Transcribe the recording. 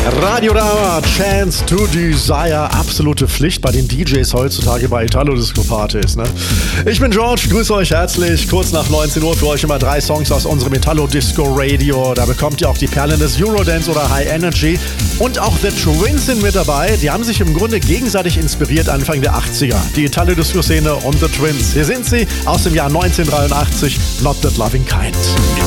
Radiorama, Chance to Desire, absolute Pflicht bei den DJs heutzutage bei Italo-Disco-Partys, ne? Ich bin George, grüße euch herzlich. Kurz nach 19 Uhr für euch immer 3 Songs aus unserem Italo-Disco-Radio. Da bekommt ihr auch die Perlen des Eurodance oder High Energy. Und auch The Twins sind mit dabei. Die haben sich im Grunde gegenseitig inspiriert Anfang der 80er. Die Italo-Disco-Szene und The Twins. Hier sind sie aus dem Jahr 1983, Not That Loving Kind.